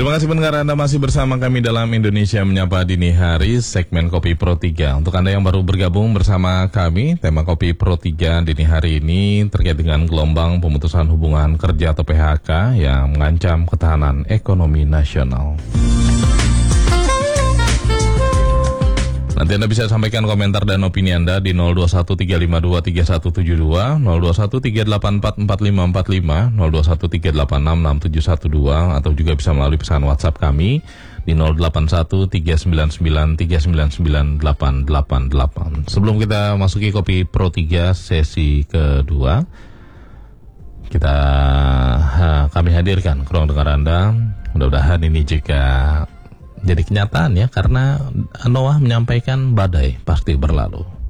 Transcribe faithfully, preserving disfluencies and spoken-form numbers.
Terima kasih pendengar Anda masih bersama kami dalam Indonesia Menyapa Dini Hari, segmen Kopi Pro tiga. Untuk Anda yang baru bergabung bersama kami, tema Kopi Pro tiga Dini Hari ini terkait dengan gelombang pemutusan hubungan kerja atau P H K yang mengancam ketahanan ekonomi nasional. Nanti Anda bisa sampaikan komentar dan opini Anda di nol dua satu tiga lima dua tiga satu tujuh dua, nol dua satu tiga delapan empat empat lima empat lima, nol dua satu tiga delapan enam enam tujuh satu dua, atau juga bisa melalui pesan WhatsApp kami di nol delapan satu tiga sembilan sembilan tiga sembilan sembilan delapan delapan delapan. Sebelum kita masuki Kopi Pro tiga sesi kedua, kita ha, kami hadirkan ke ruang dengar Anda. Mudah-mudahan ini juga jadi kenyataan ya, karena Noah menyampaikan badai pasti berlalu.